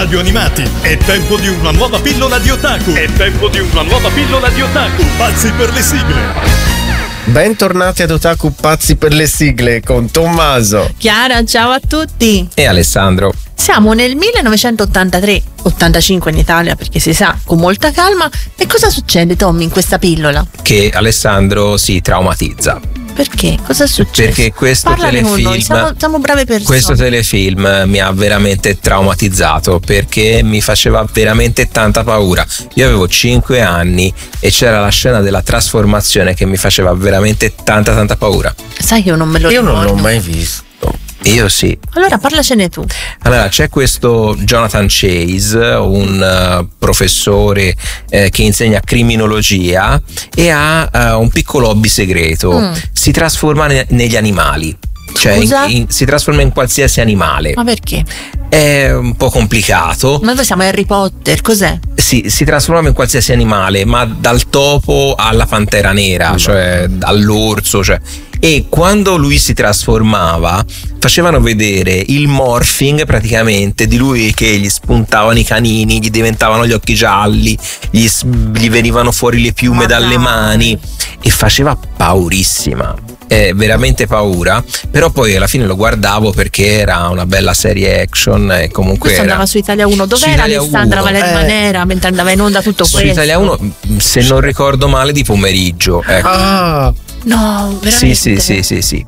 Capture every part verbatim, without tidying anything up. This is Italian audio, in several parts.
Radio Animati. È tempo di una nuova pillola di otaku. È tempo di una nuova pillola di otaku. Pazzi per le sigle. Bentornati ad Otaku Pazzi per le sigle con Tommaso, Chiara, ciao a tutti. E Alessandro. Siamo nel millenovecentottantatré ottantacinque in Italia, perché si sa, con molta calma. E cosa succede, Tommy, in questa pillola? Che Alessandro si traumatizza. Perché? Cosa succede? Perché questo Parlane con telefilm noi, siamo, siamo brave persone. Questo telefilm mi ha veramente traumatizzato, perché mi faceva veramente tanta paura. Io avevo cinque anni e c'era la scena della trasformazione che mi faceva veramente tanta tanta paura. Sai che io non me lo io ricordo. non l'ho mai visto. Io sì. Allora parlacene tu. Allora, c'è questo Jonathan Chase, un uh, professore eh, che insegna criminologia e ha uh, un piccolo hobby segreto. Mm. Si trasforma ne- negli animali. Cioè in, in, si trasforma in qualsiasi animale. Ma perché? È un po' complicato. Ma noi siamo Harry Potter, cos'è? Sì, si trasforma in qualsiasi animale, ma dal topo alla pantera nera, mm. cioè all'orso, cioè. E quando lui si trasformava facevano vedere il morphing praticamente di lui che gli spuntavano i canini, gli diventavano gli occhi gialli, gli, gli venivano fuori le piume Ma dalle dai. mani e faceva paurissima. È veramente paura, però poi alla fine lo guardavo perché era una bella serie action e comunque questo era... andava su Italia uno. Dov'era Alessandra Valerma eh, Nera mentre andava in onda tutto su questo? Italia uno, se non ricordo male, di pomeriggio, ecco. Ah, no, veramente? Sì, sì, sì, sì, sì.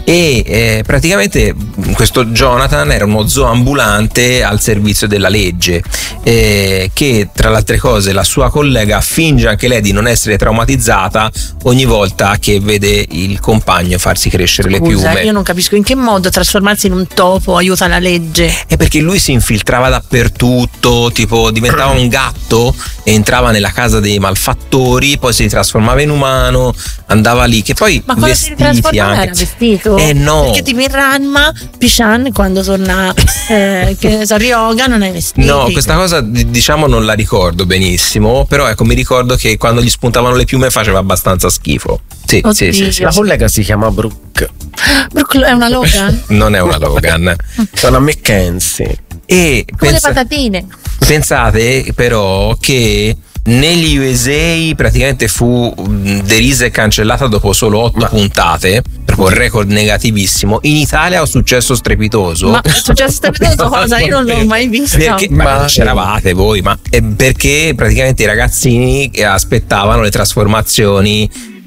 E eh, praticamente questo Jonathan era uno zoambulante al servizio della legge, eh, che tra le altre cose la sua collega finge anche lei di non essere traumatizzata ogni volta che vede il compagno farsi crescere Scusa, le piume. Io non capisco in che modo trasformarsi in un topo aiuta la legge. È perché lui si infiltrava dappertutto, tipo diventava un gatto e entrava nella casa dei malfattori, poi si trasformava in umano, andava lì, che poi ma quando si trasformava anche era vestito? Eh no, perché tipo in Ranma Pishan quando torna eh, che ne so, Ryoga non hai vestiti. no, questa cosa diciamo non la ricordo benissimo, però ecco, mi ricordo che quando gli spuntavano le piume faceva abbastanza schifo. Sì, sì, sì, sì. la collega si chiama Brooke. Brooke è una Logan? Non è una Logan, è una Mackenzie. E come pensa- le patatine. Pensate però che negli U S A praticamente fu derisa e cancellata dopo solo otto Ma. puntate, proprio un record negativissimo. In Italia è un successo strepitoso. Ma è successo strepitoso cosa? Io non l'ho mai visto. Perché, ma non c'eravate voi, ma è perché praticamente i ragazzini aspettavano le trasformazioni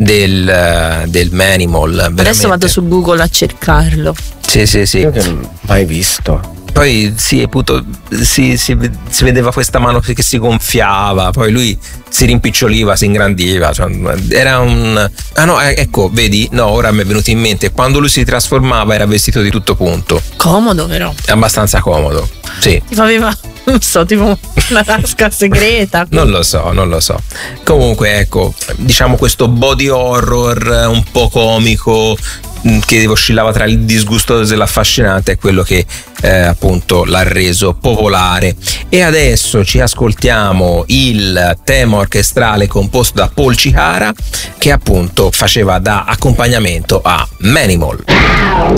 del, del Manimal. Veramente. Adesso vado su Google a cercarlo. Sì, sì, sì. Io che non l'ho mai visto. Poi sì, appunto, si, si, si vedeva questa mano che si gonfiava, poi lui si rimpiccioliva, si ingrandiva, cioè, era un... Ah no, ecco, vedi, no, ora mi è venuto in mente, quando lui si trasformava era vestito di tutto punto. Comodo però. È abbastanza comodo, sì. Tipo aveva, non so, tipo una tasca segreta. Non lo so, non lo so. Comunque, ecco, diciamo questo body horror un po' comico, che oscillava tra il disgustoso e l'affascinante, è quello che eh, appunto l'ha reso popolare. E adesso ci ascoltiamo il tema orchestrale composto da Paul Chihara, che appunto faceva da accompagnamento a Manimal.